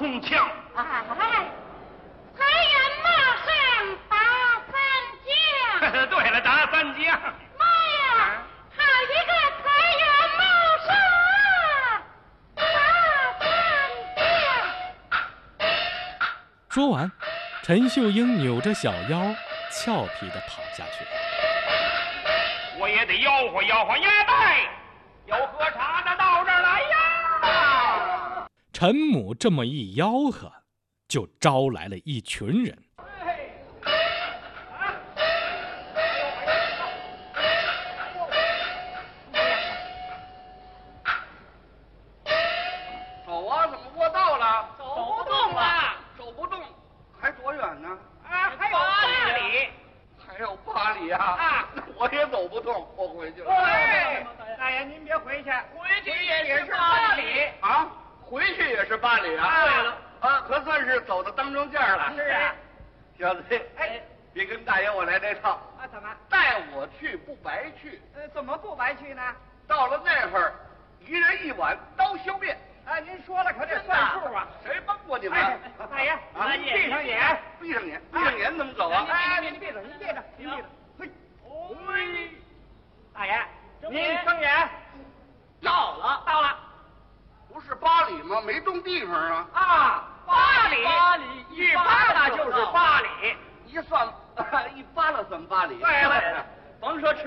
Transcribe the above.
铜墙。 哎，财源马上打三将。 对了，打三将。 妈呀，好一个财源茂盛，打三将！ 说完，陈秀英扭着小腰，俏皮地跑下去了。 我也得吆喝吆喝鸭蛋，有喝茶的到这儿来呀！ 陈母这么一吆喝，就招来了一群人。 走啊，怎么过道了？ 走不动了， 走不动，还多远呢？ 啊，还有8里。 还有8里啊！ 啊， 我也走不动，我回去了。 哎，大爷您别回去，回去也是8里啊，回去也是8里啊！ 对了， 啊，可算是走到当中间了。 是啊， 小子， 哎， 别跟大爷我来这套。 啊，怎么？ 带我去不白去。 怎么不白去呢？ 到了那会儿，1人1碗刀削面。 啊，您说了可得算数啊！ 谁帮过你们？ 哎，大爷，您闭上眼， 闭上眼，闭上眼怎么走啊？ 哎，您闭着，您闭着，您闭着。嘿，嘿，大爷，您睁眼。到了。 不是8里吗？没动地方啊。 啊，8里，一扒拉就是8里。 一算，一扒拉算8里。 对了，甭说吃。